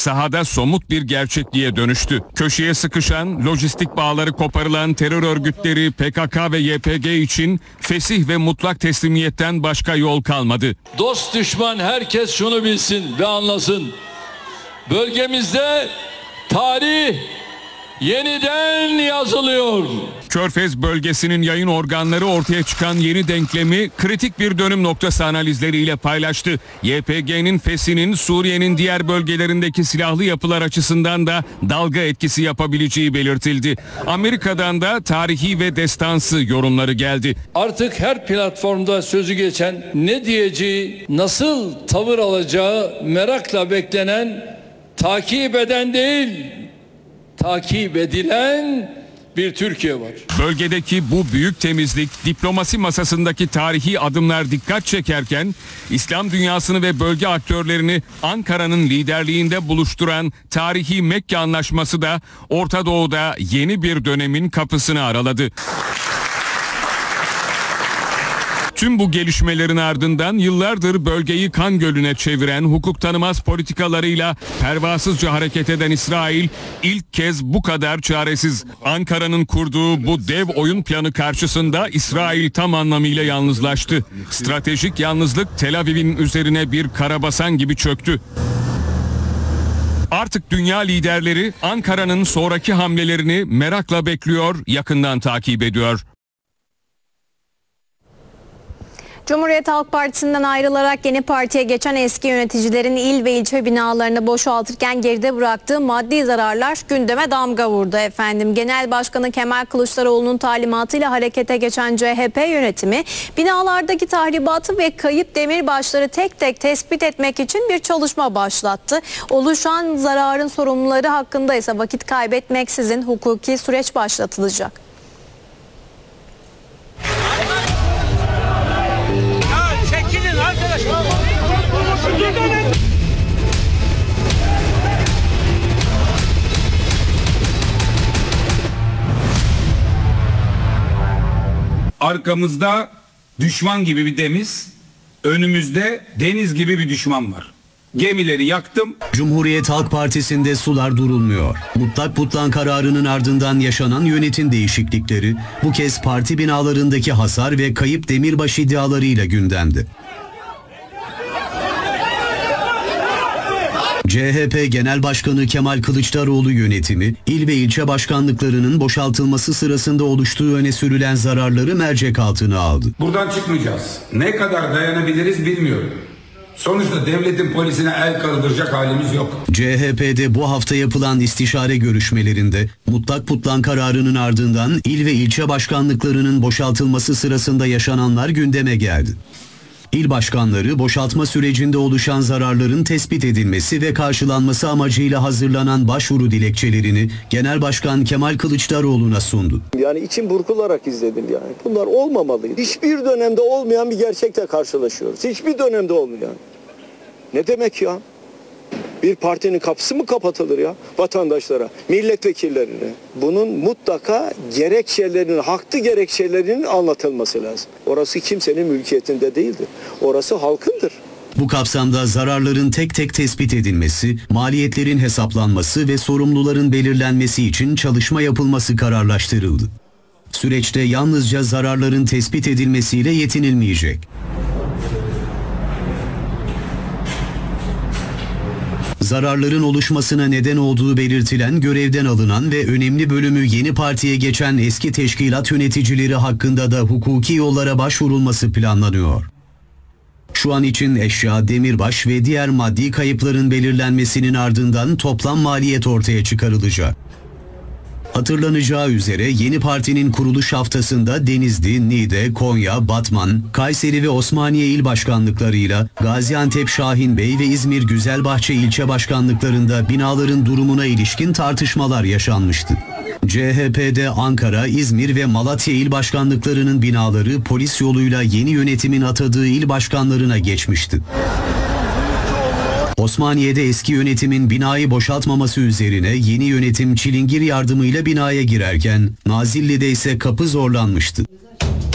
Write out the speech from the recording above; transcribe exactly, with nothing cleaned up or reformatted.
sahada somut bir gerçekliğe dönüştü. Köşeye sıkışan, lojistik bağları koparılan terör örgütleri P K K ve Y P G için fesih ve mutlak teslimiyetten başka yol kalmadı. Dost düşman herkes şunu bilsin ve anlasın. Bölgemizde tarih yeniden yazılıyor. Körfez bölgesinin yayın organları ortaya çıkan yeni denklemi kritik bir dönüm noktası analizleriyle paylaştı. Y P G'nin fesinin Suriye'nin diğer bölgelerindeki silahlı yapılar açısından da dalga etkisi yapabileceği belirtildi. Amerika'dan da tarihi ve destansı yorumları geldi. Artık her platformda sözü geçen, ne diyeceği, nasıl tavır alacağı merakla beklenen, takip eden değil, takip edilen bir Türkiye var. Bölgedeki bu büyük temizlik, diplomasi masasındaki tarihi adımlar dikkat çekerken, İslam dünyasını ve bölge aktörlerini Ankara'nın liderliğinde buluşturan tarihi Mekke Anlaşması da Orta Doğu'da yeni bir dönemin kapısını araladı. Tüm bu gelişmelerin ardından yıllardır bölgeyi kan gölüne çeviren hukuk tanımaz politikalarıyla pervasızca hareket eden İsrail ilk kez bu kadar çaresiz. Ankara'nın kurduğu bu dev oyun planı karşısında İsrail tam anlamıyla yalnızlaştı. Stratejik yalnızlık Tel Aviv'in üzerine bir karabasan gibi çöktü. Artık dünya liderleri Ankara'nın sonraki hamlelerini merakla bekliyor, yakından takip ediyor. Cumhuriyet Halk Partisi'nden ayrılarak yeni partiye geçen eski yöneticilerin il ve ilçe binalarını boşaltırken geride bıraktığı maddi zararlar gündeme damga vurdu efendim. Genel Başkanı Kemal Kılıçdaroğlu'nun talimatıyla harekete geçen C H P yönetimi binalardaki tahribatı ve kayıp demirbaşları tek tek tespit etmek için bir çalışma başlattı. Oluşan zararın sorumluları hakkında ise vakit kaybetmeksizin hukuki süreç başlatılacak. Arkamızda düşman gibi bir deniz, önümüzde deniz gibi bir düşman var. Gemileri yaktım. Cumhuriyet Halk Partisi'nde sular durulmuyor. Mutlak butlan kararının ardından yaşanan yönetim değişiklikleri bu kez parti binalarındaki hasar ve kayıp demirbaş iddialarıyla gündemde. C H P Genel Başkanı Kemal Kılıçdaroğlu yönetimi, il ve ilçe başkanlıklarının boşaltılması sırasında oluştuğu öne sürülen zararları mercek altına aldı. Buradan çıkmayacağız. Ne kadar dayanabiliriz bilmiyorum. Sonuçta devletin polisine el kaldıracak halimiz yok. C H P'de bu hafta yapılan istişare görüşmelerinde mutlak butlan kararının ardından il ve ilçe başkanlıklarının boşaltılması sırasında yaşananlar gündeme geldi. İl başkanları boşaltma sürecinde oluşan zararların tespit edilmesi ve karşılanması amacıyla hazırlanan başvuru dilekçelerini Genel Başkan Kemal Kılıçdaroğlu'na sundu. Yani içim burkularak izledim yani. Bunlar olmamalıydı. Hiçbir dönemde olmayan bir gerçekle karşılaşıyoruz. Hiçbir dönemde olmayan. Ne demek ya? Bir partinin kapısı mı kapatılır ya vatandaşlara, milletvekillerine? Bunun mutlaka gerekçelerinin, haklı gerekçelerinin anlatılması lazım. Orası kimsenin mülkiyetinde değildir. Orası halkındır. Bu kapsamda zararların tek tek tespit edilmesi, maliyetlerin hesaplanması ve sorumluların belirlenmesi için çalışma yapılması kararlaştırıldı. Süreçte yalnızca zararların tespit edilmesiyle yetinilmeyecek. Zararların oluşmasına neden olduğu belirtilen görevden alınan ve önemli bölümü yeni partiye geçen eski teşkilat yöneticileri hakkında da hukuki yollara başvurulması planlanıyor. Şu an için eşya, demirbaş ve diğer maddi kayıpların belirlenmesinin ardından toplam maliyet ortaya çıkarılacak. Hatırlanacağı üzere yeni partinin kuruluş haftasında Denizli, Niğde, Konya, Batman, Kayseri ve Osmaniye il başkanlıklarıyla Gaziantep Şahinbey ve İzmir Güzelbahçe ilçe başkanlıklarında binaların durumuna ilişkin tartışmalar yaşanmıştı. C H P'de Ankara, İzmir ve Malatya il başkanlıklarının binaları polis yoluyla yeni yönetimin atadığı il başkanlarına geçmişti. Osmaniye'de eski yönetimin binayı boşaltmaması üzerine yeni yönetim çilingir yardımıyla binaya girerken Nazilli'de ise kapı zorlanmıştı.